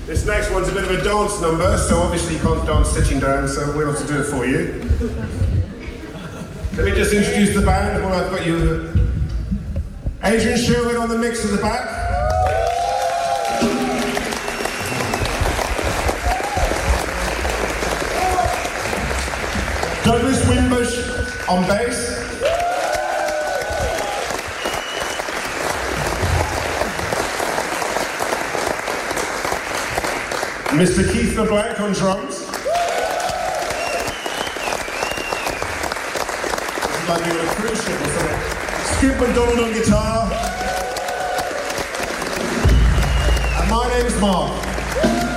This next one's a bit of a dance number, so obviously you can't dance sitting down, so we'll have to do it for you. Let me just introduce the band. Well, I've got you. Adrian Sherwood on the mix at the back. Douglas Wimbush on bass. Mr. Keith LeBlanc on drums. This is like you're on a cruise ship or something. Scoop McDonald on guitar. And my name's Mark.